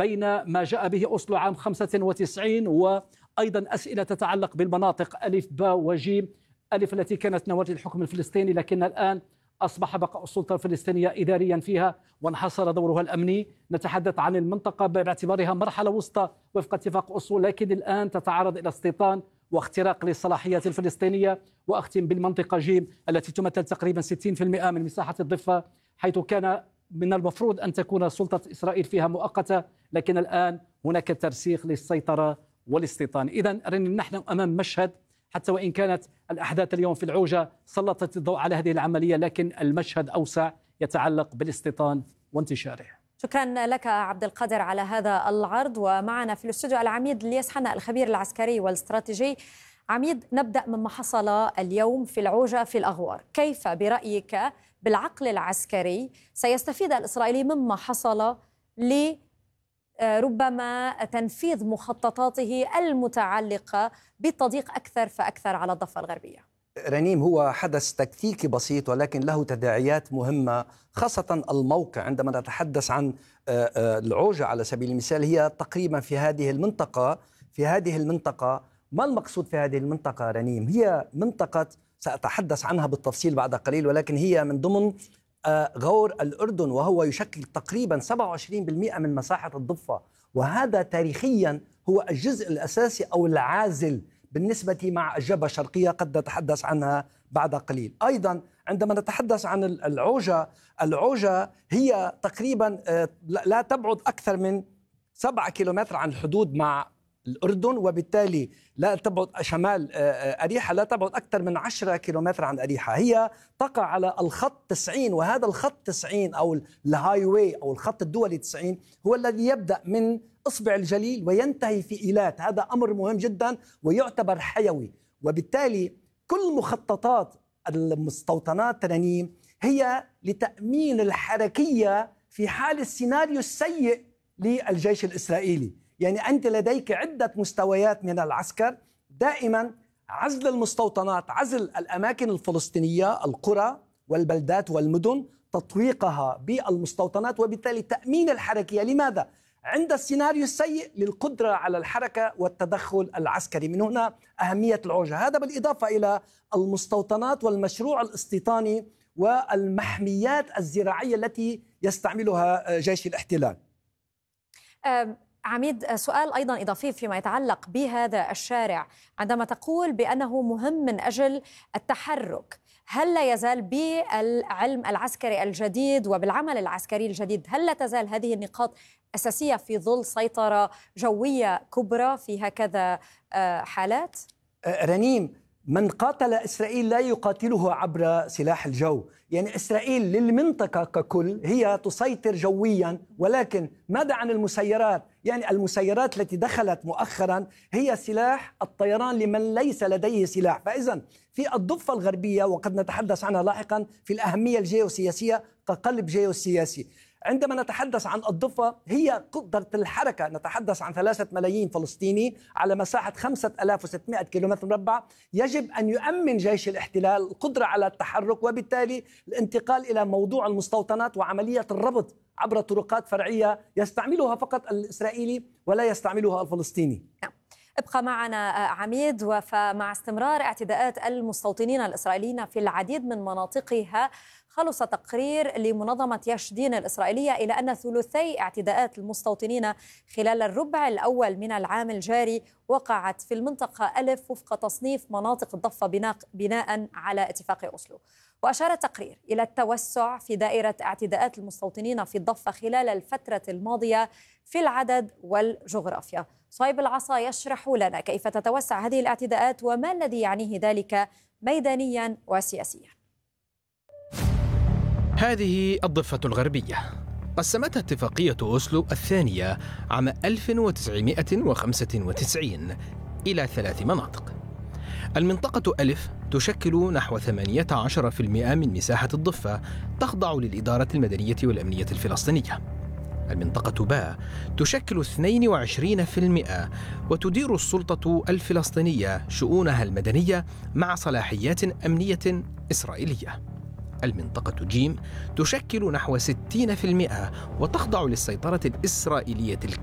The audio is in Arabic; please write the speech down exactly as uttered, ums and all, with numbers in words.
بين ما جاء به أوسلو عام خمسة وتسعين وأيضا أسئلة تتعلق بالمناطق ألف باء وجيم. ألف التي كانت نواة الحكم الفلسطيني، لكن الآن أصبح بقاء السلطة الفلسطينية إداريا فيها وانحصر دورها الأمني. نتحدث عن المنطقة باعتبارها مرحلة وسطى وفق اتفاق أوسلو، لكن الآن تتعرض إلى استيطان واختراق للصلاحيات الفلسطينية. وأختم بالمنطقة جيم التي تمثل تقريبا ستين بالمئة من مساحة الضفة، حيث كان من المفروض أن تكون سلطة إسرائيل فيها مؤقتة، لكن الآن هناك ترسيخ للسيطرة والاستيطان. إذن نحن أمام مشهد، حتى وإن كانت الأحداث اليوم في العوجة سلطت الضوء على هذه العملية، لكن المشهد أوسع يتعلق بالاستيطان وانتشاره. شكرا لك عبد القادر على هذا العرض. ومعنا في الاستوديو العميد الياس حنا الخبير العسكري والاستراتيجي. عميد، نبدأ مما حصل اليوم في العوجة في الأغوار. كيف برأيك بالعقل العسكري سيستفيد الإسرائيلي مما حصل لربما تنفيذ مخططاته المتعلقة بالتضييق أكثر فأكثر على الضفة الغربية؟ رنيم، هو حدث تكتيكي بسيط ولكن له تداعيات مهمة، خاصة الموقع. عندما نتحدث عن العوجة على سبيل المثال، هي تقريبا في هذه المنطقة في هذه المنطقة ما المقصود في هذه المنطقة رنيم؟ هي منطقة سأتحدث عنها بالتفصيل بعد قليل، ولكن هي من ضمن غور الأردن، وهو يشكل تقريبا سبعة وعشرين بالمئة من مساحة الضفة، وهذا تاريخيا هو الجزء الأساسي أو العازل بالنسبة مع الجبهة الشرقية، قد نتحدث عنها بعد قليل. أيضا عندما نتحدث عن العوجة، العوجة هي تقريبا لا تبعد أكثر من سبعة كيلومتر عن الحدود مع الأردن، وبالتالي لا تبعد شمال أريحة لا تبعد أكثر من عشرة كيلومتر عن أريحة. هي تقع على الخط تسعين، وهذا الخط تسعين أو الهاي واي أو الخط الدولي تسعين هو الذي يبدأ من إصبع الجليل وينتهي في إيلات. هذا أمر مهم جدا ويعتبر حيوي، وبالتالي كل مخططات المستوطنات ترانيم هي لتأمين الحركية في حال السيناريو السيء للجيش الإسرائيلي. يعني أنت لديك عدة مستويات من العسكر، دائما عزل المستوطنات، عزل الأماكن الفلسطينية، القرى والبلدات والمدن، تطويقها بالمستوطنات، وبالتالي تأمين الحركية. لماذا؟ عند السيناريو السيء للقدرة على الحركة والتدخل العسكري. من هنا أهمية العوجة. هذا بالإضافة إلى المستوطنات والمشروع الاستيطاني والمحميات الزراعية التي يستعملها جيش الاحتلال. عميد، سؤال أيضا إضافي فيما يتعلق بهذا الشارع. عندما تقول بأنه مهم من أجل التحرك، هل لا يزال بالعلم العسكري الجديد وبالعمل العسكري الجديد، هل لا تزال هذه النقاط أساسية في ظل سيطرة جوية كبرى في هكذا حالات؟ رنيم، من قاتل إسرائيل لا يقاتله عبر سلاح الجو. يعني إسرائيل للمنطقة ككل هي تسيطر جويا، ولكن ماذا عن المسيرات؟ يعني المسيرات التي دخلت مؤخرا هي سلاح الطيران لمن ليس لديه سلاح. فإذا في الضفة الغربية، وقد نتحدث عنها لاحقا في الأهمية الجيوسياسية كقلب جيوسياسي، عندما نتحدث عن الضفة هي قدرة الحركة. نتحدث عن ثلاثة ملايين فلسطيني على مساحة خمسة آلاف وستمائة كيلومتر مربع. يجب أن يؤمن جيش الاحتلال القدرة على التحرك، وبالتالي الانتقال إلى موضوع المستوطنات وعملية الربط عبر طرقات فرعية يستعملها فقط الإسرائيلي ولا يستعملها الفلسطيني. ابقى معنا عميد. ومع استمرار اعتداءات المستوطنين الإسرائيليين في العديد من مناطقها، خلص تقرير لمنظمة يش دين الإسرائيلية إلى أن ثلثي اعتداءات المستوطنين خلال الربع الأول من العام الجاري وقعت في المنطقة ألف وفق تصنيف مناطق الضفة بناء على اتفاق أوسلو. وأشار التقرير إلى التوسع في دائرة اعتداءات المستوطنين في الضفة خلال الفترة الماضية في العدد والجغرافيا. صهيب العصا يشرح لنا كيف تتوسع هذه الاعتداءات وما الذي يعنيه ذلك ميدانيا وسياسيا. هذه الضفة الغربية قسمتها اتفاقية أوسلو الثانية عام ألف وتسعمائة وخمسة وتسعين إلى ثلاث مناطق. المنطقة ألف تشكل نحو ثمانية عشر بالمئة من مساحة الضفة، تخضع للإدارة المدنية والأمنية الفلسطينية. المنطقة باء تشكل اثنين وعشرين بالمئة وتدير السلطة الفلسطينية شؤونها المدنية مع صلاحيات أمنية إسرائيلية. المنطقة جيم تشكل نحو ستين بالمئة وتخضع للسيطرة الإسرائيلية